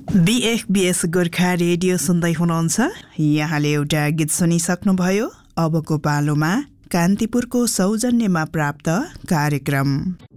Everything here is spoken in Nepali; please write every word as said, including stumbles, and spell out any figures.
बीएफबीएस गोर्खा रेडियो सुन्दै हुनुहुन्छ। यहाँले एउटा गीत सुनिसक्नुभयो। अबको पालोमा कान्तिपुरको सौजन्यमा प्राप्त कार्यक्रम।